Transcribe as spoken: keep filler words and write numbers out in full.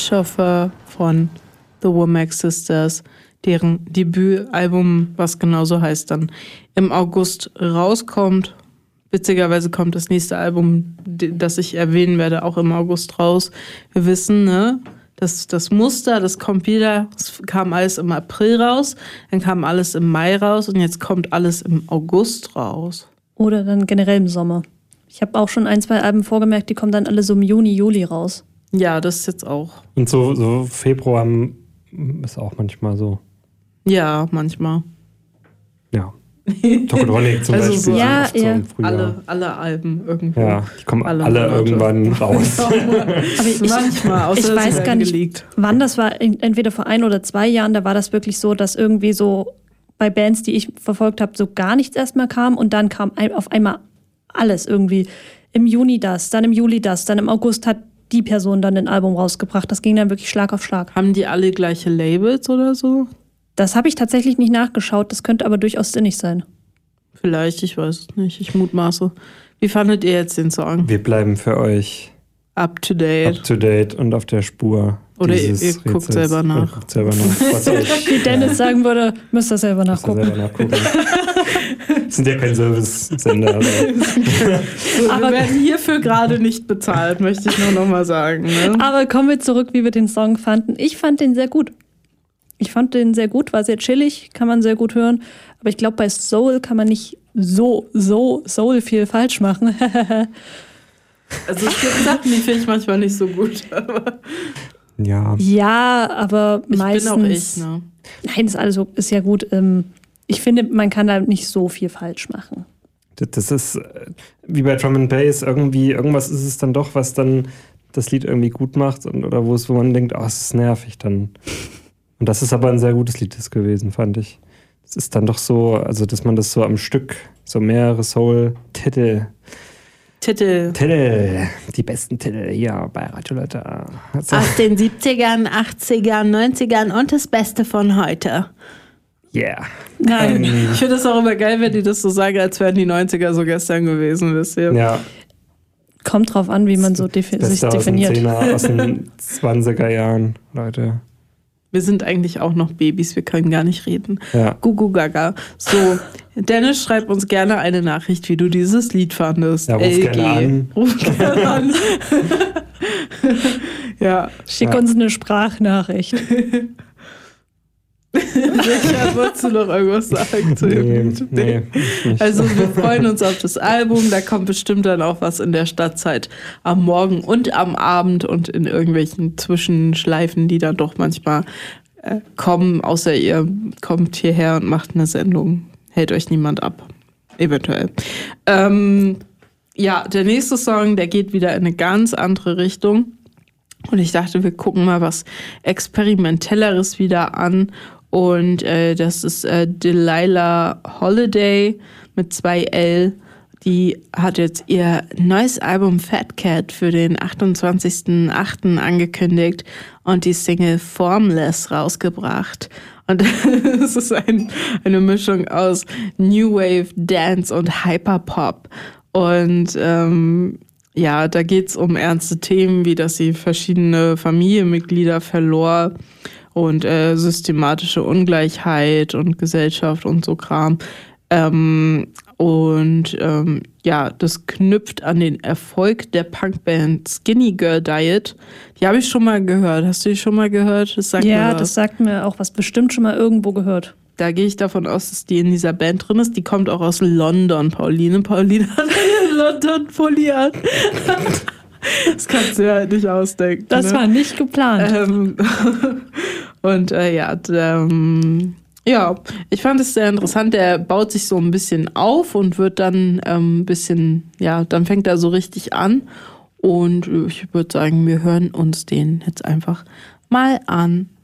Chauffeur von The Womack Sisters, deren Debütalbum, was genauso heißt, dann im August rauskommt. Witzigerweise kommt das nächste Album, das ich erwähnen werde, auch im August raus. Wir wissen, ne, das, das Muster, das kommt wieder. Es kam alles im April raus, dann kam alles im Mai raus und jetzt kommt alles im August raus. Oder dann generell im Sommer. Ich habe auch schon ein, zwei Alben vorgemerkt, die kommen dann alle so im Juni, Juli raus. Ja, das ist jetzt auch. Und so, so Februar ist auch manchmal so. Ja, manchmal. Ja. Tokotronic zum also Beispiel. So ja, oft so ja. im Frühjahr. Alle, alle Alben irgendwie. Ja, die kommen alle, alle alle irgendwann raus. Aber ich, Manchmal, außer ich weiß gar nicht, geleakt. wann das war. Entweder vor ein oder zwei Jahren, da war das wirklich so, dass irgendwie so bei Bands, die ich verfolgt habe, so gar nichts erstmal kam und dann kam ein, auf einmal alles irgendwie. Im Juni das, dann im Juli das, dann im August hat die Person dann ein Album rausgebracht. Das ging dann wirklich Schlag auf Schlag. Haben die alle gleiche Labels oder so? Das habe ich tatsächlich nicht nachgeschaut. Das könnte aber durchaus sinnig sein. Vielleicht, ich weiß es nicht. Ich mutmaße. Wie fandet ihr jetzt den Song? Wir bleiben für euch Up to date. up to date und auf der Spur. Oder ihr, dieses ihr guckt Rätsels. selber nach. Ihr guckt selber nach. Was euch Wie Dennis sagen würde, müsst ihr selber müsst ihr nachgucken. selber nachgucken. Wir sind ja kein Service-Sender. Also. So, Aber- wir werden hierfür gerade nicht bezahlt, möchte ich nur noch mal sagen. Ne? Aber kommen wir zurück, wie wir den Song fanden. Ich fand den sehr gut. Ich fand den sehr gut, war sehr chillig, kann man sehr gut hören. Aber ich glaube, bei Soul kann man nicht so, so, Soul viel falsch machen. Also es gibt Sachen, die finde ich manchmal nicht so gut. Aber Ja. Ja, aber ich meistens... bin auch ich, ne? Nein, ist alles so, ist ja gut. Ähm, Ich finde, man kann da nicht so viel falsch machen. Das ist äh, wie bei Drum and Bass, irgendwie, irgendwas ist es dann doch, was dann das Lied irgendwie gut macht und, oder wo es, wo man denkt, oh, es ist nervig dann. Und das ist aber ein sehr gutes Lied das gewesen, fand ich. Es ist dann doch so, also dass man das so am Stück, so mehrere Soul-Titel, Titel. Titel, die besten Titel hier bei Radio Leute. Also, Aus den siebzigern, achtzigern, neunzigern und das Beste von heute. yeah. Nein, Ähm. ich finde es auch immer geil, wenn die das so sagen, als wären die neunziger so gestern gewesen, wisst ihr? Ja, Kommt drauf an, wie man so defi- das sich Beste aus den definiert. Zehner, aus den zwanziger Jahren, Leute. Wir sind eigentlich auch noch Babys, wir können gar nicht reden. Ja. Gugu Gaga. So, Dennis, schreib uns gerne eine Nachricht, wie du dieses Lied fandest. Ja, ruf L G. gerne an. Ruf gerne an. Ja, Schick Ja. uns eine Sprachnachricht. sicher wolltest du noch irgendwas sagen zu Nee, dem nee, nicht. Also wir freuen uns auf das Album, da kommt bestimmt dann auch was in der Stadtzeit am Morgen und am Abend und in irgendwelchen Zwischenschleifen, die dann doch manchmal äh, kommen, außer ihr kommt hierher und macht eine Sendung. Hält euch niemand ab. Eventuell. Ähm, ja, der nächste Song, der geht wieder in eine ganz andere Richtung. Und ich dachte, wir gucken mal was Experimentelleres wieder an. Und äh, das ist äh, Delilah Holiday mit zwei L. Die hat jetzt ihr neues Album Fat Cat für den achtundzwanzigsten achten angekündigt und die Single Formless rausgebracht. Und es ist ein, eine Mischung aus New Wave, Dance und Hyperpop. Und ähm, ja, da geht's um ernste Themen, wie dass sie verschiedene Familienmitglieder verlor und äh, systematische Ungleichheit und Gesellschaft und so Kram. Ähm, und ähm, ja, das knüpft an den Erfolg der Punkband Skinny Girl Diet. Die habe ich schon mal gehört. Hast du die schon mal gehört? Das sagt Ja, mir was. das sagt mir auch was, bestimmt schon mal irgendwo gehört. Da gehe ich davon aus, dass die in dieser Band drin ist. Die kommt auch aus London, Pauline. Pauline hat eine London-Pulli an. Das kannst du ja halt nicht ausdenken. Das ne? war nicht geplant. Ähm, und äh, ja, d- ähm, ja, ich fand es sehr interessant. Der baut sich so ein bisschen auf und wird dann ähm, ein bisschen, ja, dann fängt er so richtig an. Und ich würde sagen, wir hören uns den jetzt einfach mal an.